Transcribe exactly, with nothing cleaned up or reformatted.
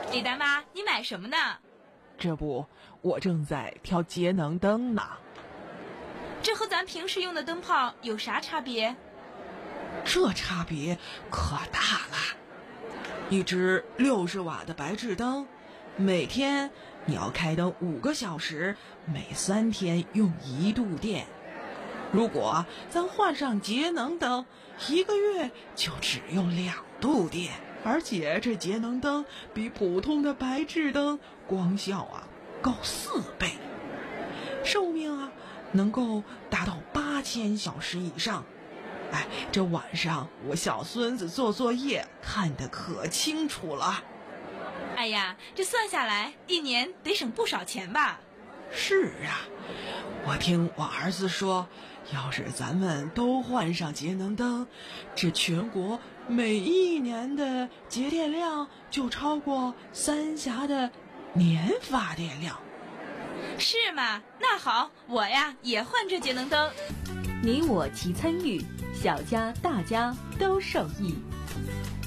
李大妈，你买什么呢？ 这不，我正在挑节能灯呢。 这和咱平时用的灯泡有啥差别？ 这差别可大了。一只六十瓦的白炽灯，每天你要开灯五个小时，每三天用一度电。如果咱换上节能灯，一个月就只用两度电。而且这节能灯比普通的白炽灯光效啊高四倍，寿命啊能够达到八千小时以上。哎，这晚上我小孙子做作业看得可清楚了。 哎呀，这算下来一年得省不少钱吧？ 是啊，我听我儿子说，要是咱们都换上节能灯，这全国每一年的节电量就超过三峡的年发电量。 是吗？那好，我呀也换这节能灯。 你我齐参与，小家大家都受益。